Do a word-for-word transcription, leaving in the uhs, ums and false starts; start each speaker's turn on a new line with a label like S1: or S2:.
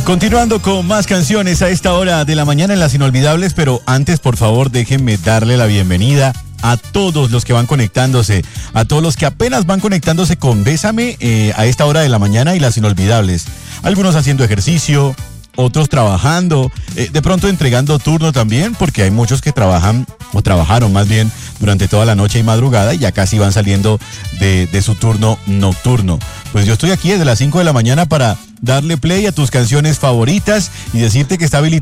S1: Continuando con más canciones a esta hora de la mañana en las inolvidables, pero antes, por favor, déjenme darle la bienvenida a todos los que van conectándose, a todos los que apenas van conectándose con Bésame eh, a esta hora de la mañana y las inolvidables. Algunos haciendo ejercicio, otros trabajando, eh, de pronto entregando turno también, porque hay muchos que trabajan, o trabajaron más bien, durante toda la noche y madrugada y ya casi van saliendo de, de su turno nocturno. Pues yo estoy aquí desde las cinco de la mañana para darle play a tus canciones favoritas y decirte que está habilitado